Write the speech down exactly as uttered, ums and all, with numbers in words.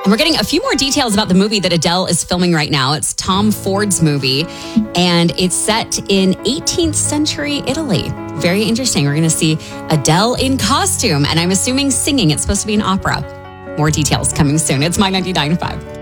And we're getting a few more details about the movie that Adele is filming right now. It's Tom Ford's movie, and it's set in eighteenth century Italy. Very interesting. We're going to see Adele in costume, and I'm assuming singing. It's supposed to be an opera. More details coming soon. It's My ninety-nine point five.